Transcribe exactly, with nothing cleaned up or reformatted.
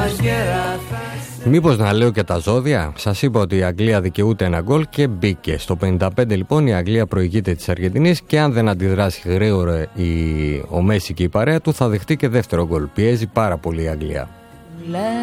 Μήπως να λέω και τα ζώδια? Σας είπα ότι η Αγγλία δικαιούται ένα γκολ και μπήκε. Στο πενήντα πέντε λοιπόν η Αγγλία προηγείται της Αργεντινής και αν δεν αντιδράσει γρήγορα η... ο Μέση και η παρέα του θα δεχτεί και δεύτερο γκολ. Πιέζει πάρα πολύ η Αγγλία.